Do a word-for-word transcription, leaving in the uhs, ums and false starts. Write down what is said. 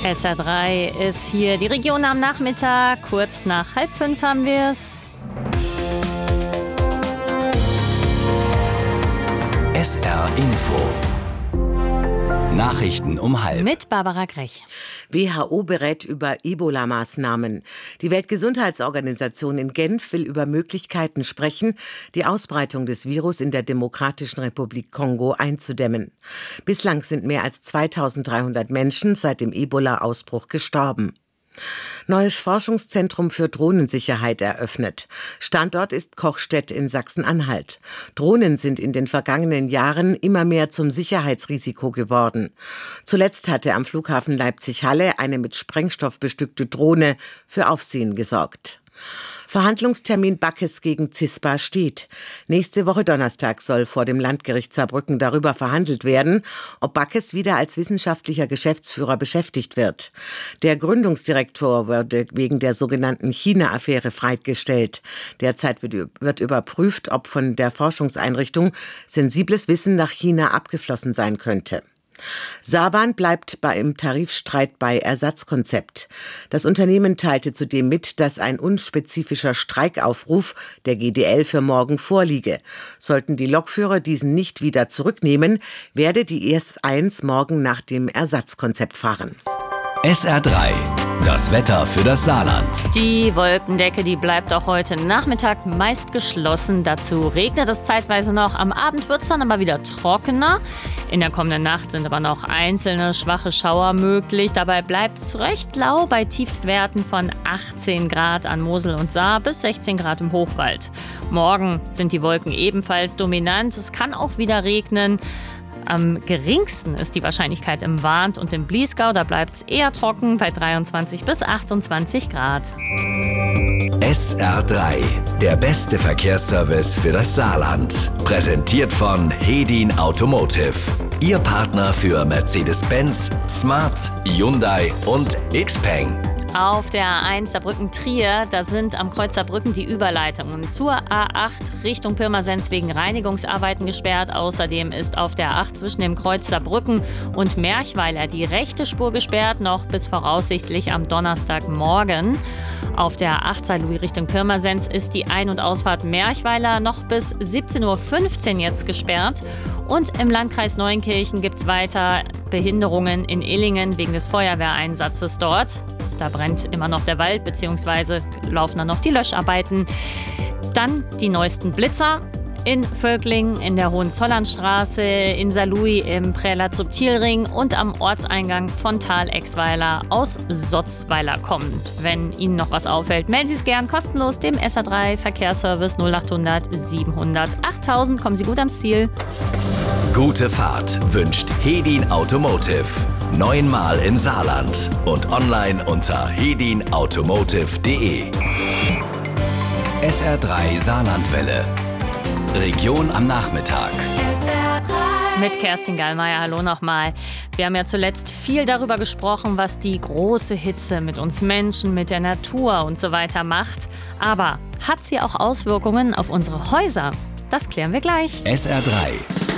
S R drei ist hier die Region am Nachmittag. Kurz nach halb fünf haben wir es. S R Info. Nachrichten um halb. Mit Barbara Grech. W H O berät über Ebola-Maßnahmen. Die Weltgesundheitsorganisation in Genf will über Möglichkeiten sprechen, die Ausbreitung des Virus in der Demokratischen Republik Kongo einzudämmen. Bislang sind mehr als zweitausenddreihundert Menschen seit dem Ebola-Ausbruch gestorben. Neues Forschungszentrum für Drohnensicherheit eröffnet. Standort ist Kochstedt in Sachsen-Anhalt. Drohnen sind in den vergangenen Jahren immer mehr zum Sicherheitsrisiko geworden. Zuletzt hatte am Flughafen Leipzig-Halle eine mit Sprengstoff bestückte Drohne für Aufsehen gesorgt. Verhandlungstermin Backes gegen CISPA steht. Nächste Woche Donnerstag soll vor dem Landgericht Saarbrücken darüber verhandelt werden, ob Backes wieder als wissenschaftlicher Geschäftsführer beschäftigt wird. Der Gründungsdirektor wurde wegen der sogenannten China-Affäre freigestellt. Derzeit wird überprüft, ob von der Forschungseinrichtung sensibles Wissen nach China abgeflossen sein könnte. Saarbahn bleibt beim Tarifstreit bei Ersatzkonzept. Das Unternehmen teilte zudem mit, dass ein unspezifischer Streikaufruf der G D L für morgen vorliege. Sollten die Lokführer diesen nicht wieder zurücknehmen, werde die S eins morgen nach dem Ersatzkonzept fahren. S R drei. Das Wetter für das Saarland. Die Wolkendecke, die bleibt auch heute Nachmittag meist geschlossen. Dazu regnet es zeitweise noch. Am Abend wird es dann aber wieder trockener. In der kommenden Nacht sind aber noch einzelne schwache Schauer möglich. Dabei bleibt es recht lau bei Tiefstwerten von achtzehn Grad an Mosel und Saar bis sechzehn Grad im Hochwald. Morgen sind die Wolken ebenfalls dominant. Es kann auch wieder regnen. Am geringsten ist die Wahrscheinlichkeit im Warnt und im Bliesgau. Da bleibt es eher trocken bei dreiundzwanzig bis achtundzwanzig Grad. S R drei. Der beste Verkehrsservice für das Saarland. Präsentiert von Hedin Automotive. Ihr Partner für Mercedes-Benz, Smart, Hyundai und Xpeng. Auf der A eins Saarbrücken-Trier, da sind am Kreuz Saarbrücken die Überleitungen zur A acht Richtung Pirmasens wegen Reinigungsarbeiten gesperrt. Außerdem ist auf der A acht zwischen dem Kreuz Saarbrücken und Merchweiler die rechte Spur gesperrt, noch bis voraussichtlich am Donnerstagmorgen. Auf der A acht Saarlouis Richtung Pirmasens ist die Ein- und Ausfahrt Merchweiler noch bis siebzehn Uhr fünfzehn jetzt gesperrt. Und im Landkreis Neunkirchen gibt es weiter Behinderungen in Illingen wegen des Feuerwehreinsatzes dort. Da brennt immer noch der Wald, beziehungsweise laufen dann noch die Löscharbeiten. Dann die neuesten Blitzer in Völklingen, in der Hohenzollernstraße, in Saarlouis im Prälat Subtilring und am Ortseingang von Thal-Exweiler aus Sotzweiler kommt. Wenn Ihnen noch was auffällt, melden Sie es gern kostenlos dem S R drei Verkehrsservice null achthundert siebenhundert achttausend. Kommen Sie gut ans Ziel. Gute Fahrt wünscht Hedin Automotive. Neunmal im Saarland und online unter hedin automotive punkt de. S R drei Saarlandwelle. Region am Nachmittag. S R drei. Mit Kerstin Gallmeier, hallo nochmal. Wir haben ja zuletzt viel darüber gesprochen, was die große Hitze mit uns Menschen, mit der Natur und so weiter macht. Aber hat sie auch Auswirkungen auf unsere Häuser? Das klären wir gleich. S R drei.